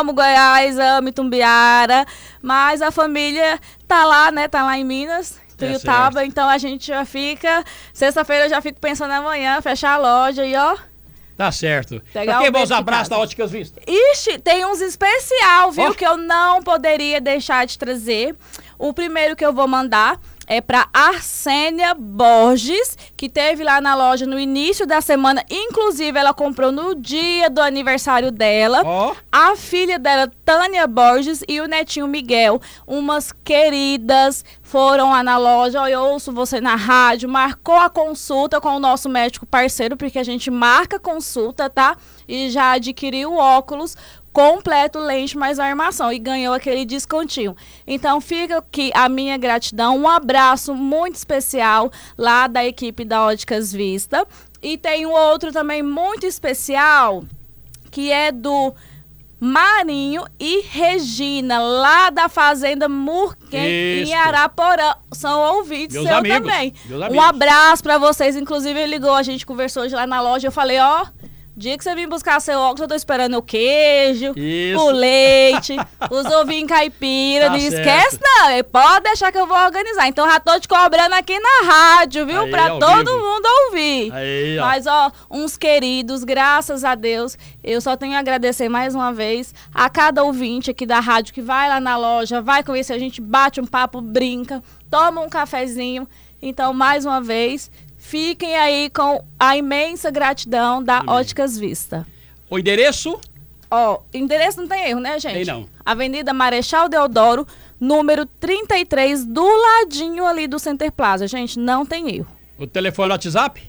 amo Goiás, amo Itumbiara, mas a família tá lá, né? Tá lá em Minas, Tuiutaba, então a gente já fica... Sexta-feira eu já fico pensando amanhã, fechar a loja e ó... Tá certo. Pegar Pra quem o os abraços da Óticas Vista? Ixi, tem uns especial, viu? Que eu não poderia deixar de trazer. O primeiro que eu vou mandar é para Arsênia Borges, que teve lá na loja no início da semana. Inclusive, ela comprou no dia do aniversário dela. A filha dela, Tânia Borges, e o netinho Miguel. Umas queridas foram lá na loja. Eu ouço você na rádio. Marcou a consulta com o nosso médico parceiro, porque a gente marca consulta, tá? E já adquiriu óculos completo, lente mais armação e ganhou aquele descontinho. Então fica aqui a minha gratidão, um abraço muito especial lá da equipe da Óticas Vista. E tem um outro também muito especial, que é do Marinho e Regina, lá da Fazenda Murquém, em Araporã. São ouvintes meus seu amigos, também. Meus amigos. Um abraço para vocês. Inclusive ele ligou, a gente conversou hoje lá na loja, eu falei, ó... Dia que você vir buscar seu óculos, eu tô esperando o queijo, o leite, os ovinhos caipira. Não esquece, não. Pode deixar que eu vou organizar. Então, já tô te cobrando aqui na rádio, viu? Aí, pra todo mundo ouvir. Aí, mas, ó, uns queridos, graças a Deus. Eu só tenho a agradecer mais uma vez a cada ouvinte aqui da rádio que vai lá na loja, vai conhecer a gente, bate um papo, brinca, toma um cafezinho. Então, mais uma vez... Fiquem aí com a imensa gratidão da Óticas Vista. O endereço? Ó, endereço não tem erro, né, gente? Tem não. Avenida Marechal Deodoro, número 33, do ladinho ali do Center Plaza. Gente, não tem erro. O telefone no WhatsApp?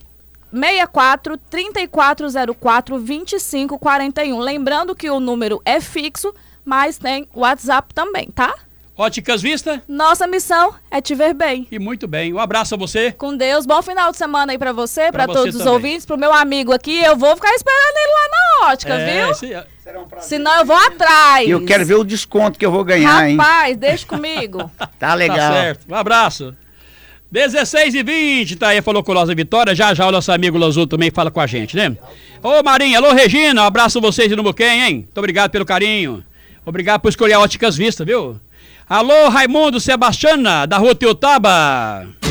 64 3404 2541. Lembrando que o número é fixo, mas tem WhatsApp também, tá? Óticas Vista? Nossa missão é te ver bem. E muito bem. Um abraço a você. Com Deus. Bom final de semana aí pra você, pra todos os também. ouvintes, pro meu amigo aqui. Eu vou ficar esperando ele lá na ótica, viu? Será um prazer. Senão eu vou atrás. E eu quero ver o desconto que eu vou ganhar, hein? Rapaz, deixa comigo. Tá legal. Tá certo. Um abraço. 16h20, tá aí, falou com nós a Vitória. Já o nosso amigo Lanzu também fala com a gente, né? Ô Marinha, alô Regina, um abraço a vocês de Numuquém, hein? Muito obrigado pelo carinho. Obrigado por escolher a Óticas Vista, viu? Alô, Raimundo Sebastiana, da Rua Tuiutaba.